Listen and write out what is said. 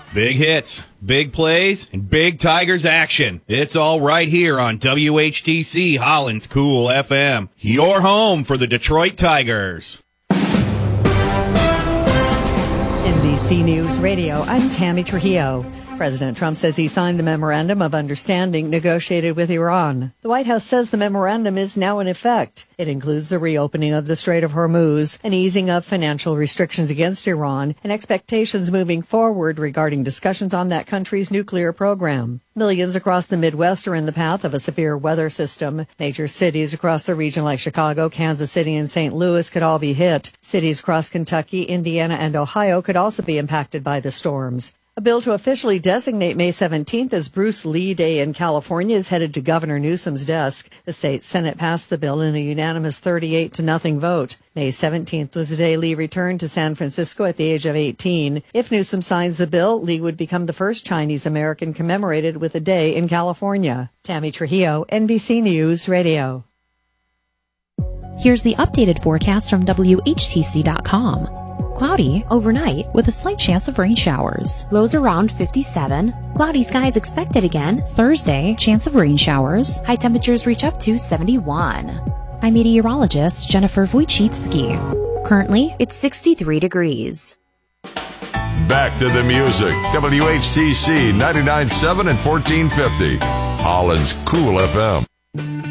Big hits, big plays, and big Tigers action. It's all right here on WHTC Holland's Cool FM. Your home for the Detroit Tigers. NBC News Radio, I'm Tammy Trujillo. President Trump says he signed the Memorandum of Understanding negotiated with Iran. The White House says the memorandum is now in effect. It includes the reopening of the Strait of Hormuz, an easing of financial restrictions against Iran, and expectations moving forward regarding discussions on that country's nuclear program. Millions across the Midwest are in the path of a severe weather system. Major cities across the region like Chicago, Kansas City, and St. Louis could all be hit. Cities across Kentucky, Indiana, and Ohio could also be impacted by the storms. A bill to officially designate May 17th as Bruce Lee Day in California is headed to Governor Newsom's desk. The state Senate passed the bill in a unanimous 38-0 vote. May 17th was the day Lee returned to San Francisco at the age of 18. If Newsom signs the bill, Lee would become the first Chinese American commemorated with a day in California. Tammy Trujillo, NBC News Radio. Here's the updated forecast from WHTC.com. Cloudy overnight with a slight chance of rain showers. Lows around 57. Cloudy skies expected again Thursday. Chance of rain showers. High temperatures reach up to 71. I'm meteorologist Jennifer Wojcicki. Currently, it's 63 degrees. Back to the music. WHTC 99.7 and 1450. Holland's Cool FM.